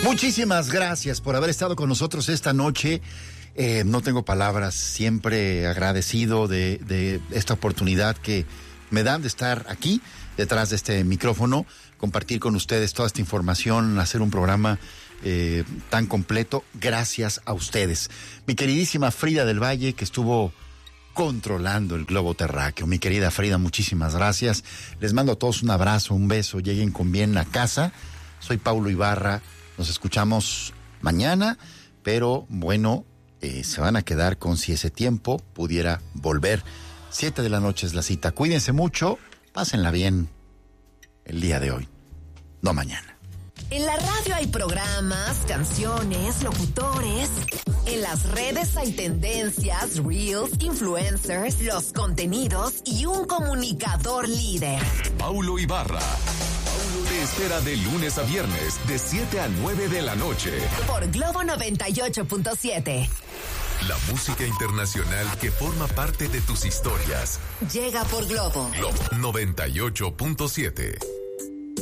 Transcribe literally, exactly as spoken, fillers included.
Muchísimas gracias por haber estado con nosotros esta noche. Eh, no tengo palabras, siempre agradecido de, de esta oportunidad que me dan de estar aquí, detrás de este micrófono, compartir con ustedes toda esta información, hacer un programa eh, tan completo, gracias a ustedes. Mi queridísima Frida del Valle, que estuvo controlando el globo terráqueo. Mi querida Frida, muchísimas gracias. Les mando a todos un abrazo, un beso, lleguen con bien a casa. Soy Paulo Ibarra, nos escuchamos mañana, pero bueno, eh, se van a quedar con si ese tiempo pudiera volver. Siete de la noche es la cita. Cuídense mucho, pásenla bien el día de hoy, no mañana. En la radio hay programas, canciones, locutores. En las redes hay tendencias, reels, influencers, los contenidos y un comunicador líder. Paulo Ibarra. Paulo te espera de lunes a viernes, de siete a nueve de la noche. Por Globo noventa y ocho punto siete. La música internacional que forma parte de tus historias. Llega por Globo. Globo noventa y ocho punto siete.